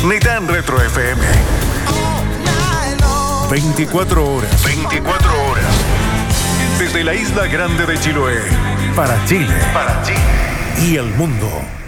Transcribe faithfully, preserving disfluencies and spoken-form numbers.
ni tan retro F M. veinticuatro horas. veinticuatro horas. Desde la isla grande de Chiloé. Para Chile. Para Chile. Y el mundo.